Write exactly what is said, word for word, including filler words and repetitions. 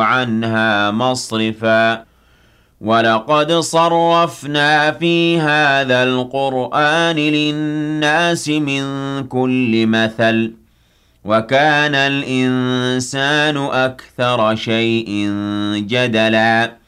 عَنْهَا مَصْرِفًا وَلَقَدْ صَرَّفْنَا فِي هَذَا الْقُرْآنِ لِلنَّاسِ مِنْ كُلِّ مَثَلٍ وَكَانَ الْإِنسَانُ أَكْثَرَ شَيْءٍ جَدَلًا